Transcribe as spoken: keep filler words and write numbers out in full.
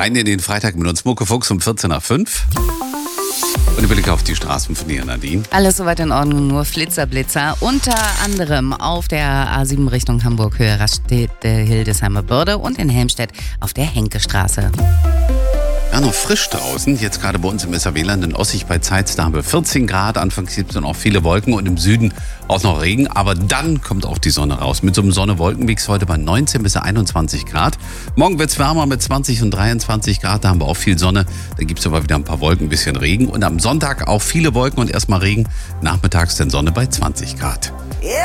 Rein in den Freitag mit uns Muckefuchs um vierzehn nach fünf. Und Blick auf die Straßen von dir, Nadine. Alles soweit in Ordnung, nur Flitzerblitzer. Unter anderem auf der A sieben Richtung Hamburg, Höhe Raststätte, Hildesheimer Börde und in Helmstedt auf der Henkestraße. Ja, noch frisch draußen. Jetzt gerade bei uns im S R W-Land in Ossig bei Zeitz, da haben wir vierzehn Grad, Anfangs siebzehn auch viele Wolken und im Süden auch noch Regen. Aber dann kommt auch die Sonne raus. Mit so einem Sonne-Wolken-Mix heute bei neunzehn bis einundzwanzig Grad. Morgen wird es wärmer mit zwanzig und dreiundzwanzig Grad, da haben wir auch viel Sonne. Dann gibt es aber wieder ein paar Wolken, ein bisschen Regen. Und am Sonntag auch viele Wolken und erstmal Regen. Nachmittags dann Sonne bei zwanzig Grad.